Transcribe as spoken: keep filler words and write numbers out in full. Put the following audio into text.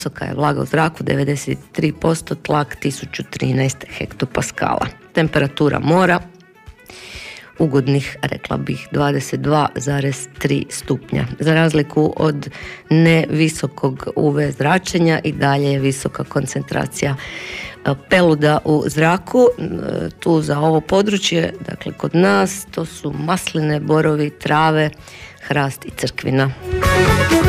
Visoka je vlaga u zraku devedeset tri posto, tlak tisuću trinaest hektopaskala. Temperatura mora ugodnih, rekla bih, dvadeset dva zarez tri stupnja. Za razliku od nevisokog U V zračenja i dalje je visoka koncentracija peluda u zraku. Tu za ovo područje, dakle kod nas, to su masline, borovi, trave, hrast i crkvina.